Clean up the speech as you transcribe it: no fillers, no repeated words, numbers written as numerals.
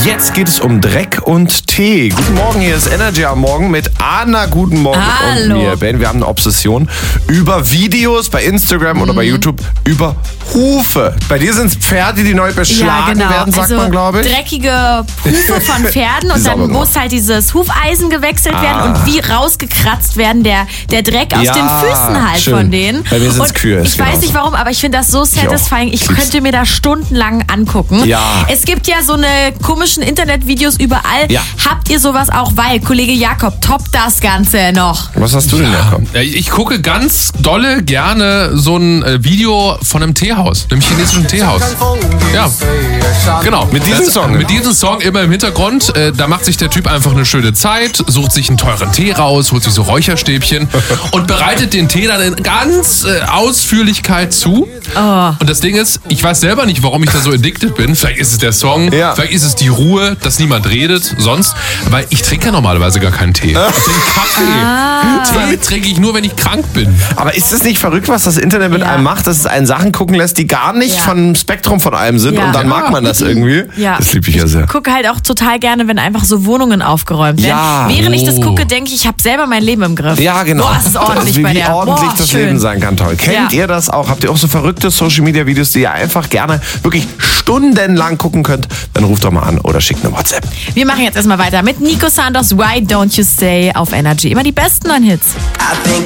Jetzt geht es um Dreck und Tee. Guten Morgen, hier ist Energy am Morgen mit Anna. Guten Morgen. Hallo. Und mir, Ben. Wir haben eine Obsession über Videos bei Instagram oder bei YouTube über Hufe. Bei dir sind es Pferde, die neu beschlagen werden, sagt man, glaube ich. Dreckige Hufe von Pferden und dann muss halt dieses Hufeisen gewechselt werden und wie rausgekratzt werden der Dreck aus den Füßen halt schön. von denen. Bei mir sind es Kühe. Ich weiß nicht warum, aber ich finde das so satisfying. Ich könnte mir das stundenlang angucken. Ja. Es gibt ja so eine komischen Internetvideos überall. Ja. Habt ihr sowas auch? Weil Kollege Jakob toppt das Ganze noch. Was hast du denn, Jakob? Ja, ich gucke ganz dolle gerne so ein Video von einem Teehaus, einem chinesischen Teehaus. Ja, genau. Mit diesem Song? Mit diesem Song immer im Hintergrund. Da macht sich der Typ einfach eine schöne Zeit, sucht sich einen teuren Tee raus, holt sich so Räucherstäbchen und bereitet den Tee dann in ganz Ausführlichkeit zu. Oh. Und das Ding ist, ich weiß selber nicht, warum ich da so addicted bin. Vielleicht ist es der Song, vielleicht ist es die Ruhe, dass niemand redet, sonst. Weil ich trinke ja normalerweise gar keinen Tee. Ich trinke Kaffee. Tee trinke ich nur, wenn ich krank bin. Aber ist es nicht verrückt, was das Internet mit einem macht, dass es einen Sachen gucken lässt, die gar nicht vom Spektrum von einem sind und dann mag man das irgendwie? Ja. Das liebe ich ja sehr. Ich gucke halt auch total gerne, wenn einfach so Wohnungen aufgeräumt werden. Ja. Während ich das gucke, denke ich habe selber mein Leben im Griff. Ja, genau. Boah, es ist ordentlich wie bei der. ordentlich Boah, das schön. Leben sein kann, toll. Kennt ihr das auch? Habt ihr auch so verrückte Social-Media-Videos, die ihr einfach gerne wirklich stundenlang gucken könnt? Dann ruft doch mal an oder schickt eine WhatsApp. Wir machen jetzt erstmal weiter mit Nico Santos, Why Don't You Stay auf Energy. Immer die besten neuen Hits. I think